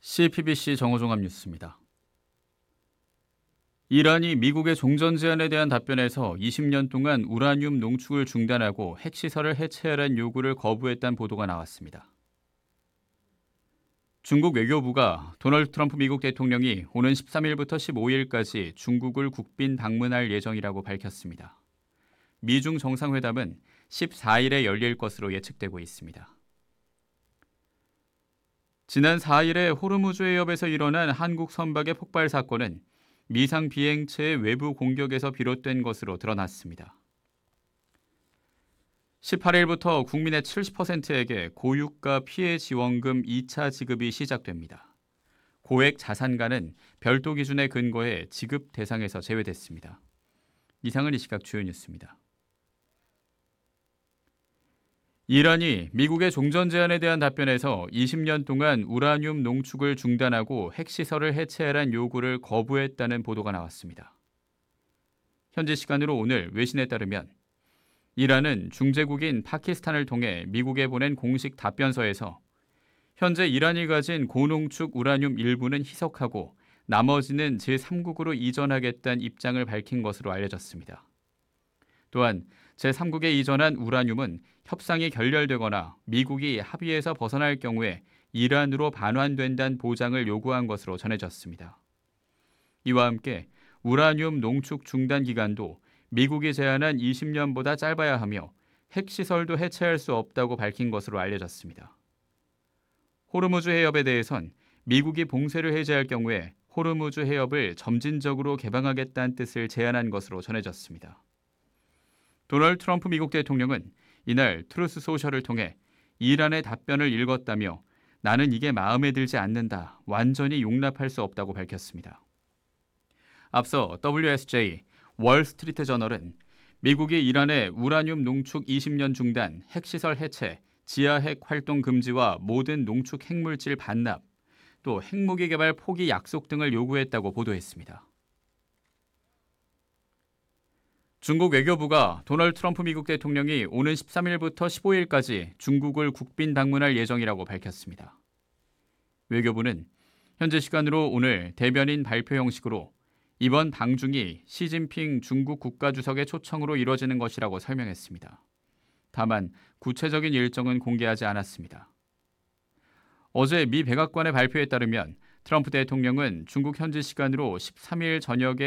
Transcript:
CPBC 정호종합 뉴스입니다. 이란이 미국의 종전 제안에 대한 답변에서 20년 동안 우라늄 농축을 중단하고 핵시설을 해체하라는 요구를 거부했다는 보도가 나왔습니다. 중국 외교부가 도널드 트럼프 미국 대통령이 오는 13일부터 15일까지 중국을 국빈 방문할 예정이라고 밝혔습니다. 미중 정상회담은 14일에 열릴 것으로 예측되고 있습니다. 지난 4일에 호르무즈 해협에서 일어난 한국 선박의 폭발 사건은 미상 비행체의 외부 공격에서 비롯된 것으로 드러났습니다. 18일부터 국민의 70%에게 고유가 피해 지원금 2차 지급이 시작됩니다. 고액 자산가는 별도 기준에 근거해 지급 대상에서 제외됐습니다. 이상은 이 시각 주요 뉴스입니다. 이란이 미국의 종전 제안에 대한 답변에서 20년 동안 우라늄 농축을 중단하고 핵시설을 해체하라는 요구를 거부했다는 보도가 나왔습니다. 현지 시간으로 오늘 외신에 따르면 이란은 중재국인 파키스탄을 통해 미국에 보낸 공식 답변서에서 현재 이란이 가진 고농축 우라늄 일부는 희석하고 나머지는 제3국으로 이전하겠다는 입장을 밝힌 것으로 알려졌습니다. 또한 제3국에 이전한 우라늄은 협상이 결렬되거나 미국이 합의에서 벗어날 경우에 이란으로 반환된다는 보장을 요구한 것으로 전해졌습니다. 이와 함께 우라늄 농축 중단 기간도 미국이 제안한 20년보다 짧아야 하며 핵시설도 해체할 수 없다고 밝힌 것으로 알려졌습니다. 호르무즈 해협에 대해선 미국이 봉쇄를 해제할 경우에 호르무즈 해협을 점진적으로 개방하겠다는 뜻을 제안한 것으로 전해졌습니다. 도널드 트럼프 미국 대통령은 이날 트루스 소셜을 통해 이란의 답변을 읽었다며 나는 이게 마음에 들지 않는다. 완전히 용납할 수 없다고 밝혔습니다. 앞서 WSJ, 월스트리트 저널은 미국이 이란의 우라늄 농축 20년 중단, 핵시설 해체, 지하핵 활동 금지와 모든 농축 핵물질 반납, 또 핵무기 개발 포기 약속 등을 요구했다고 보도했습니다. 중국 외교부가 도널드 트럼프 미국 대통령이 오는 13일부터 15일까지 중국을 국빈 방문할 예정이라고 밝혔습니다. 외교부는 현재 시간으로 오늘 대변인 발표 형식으로 이번 방중이 시진핑 중국 국가주석의 초청으로 이뤄지는 것이라고 설명했습니다. 다만 구체적인 일정은 공개하지 않았습니다. 어제 미 백악관의 발표에 따르면 트럼프 대통령은 중국 현지 시간으로 13일 저녁에